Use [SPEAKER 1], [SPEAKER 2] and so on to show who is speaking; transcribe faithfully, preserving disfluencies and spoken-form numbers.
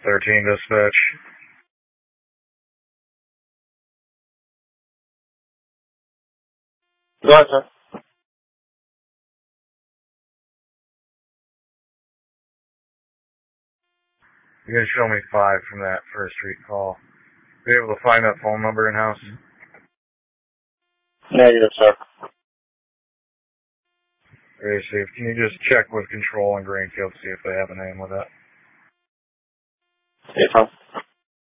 [SPEAKER 1] thirteen dispatch.
[SPEAKER 2] Go ahead, sir.
[SPEAKER 1] You're going to show me five from that First Street call. Be able to find that phone number in-house?
[SPEAKER 2] Negative, sir.
[SPEAKER 1] Very safe. Can you just check with Control and Greenfield, see if they have a name with that?
[SPEAKER 2] Yes, sir.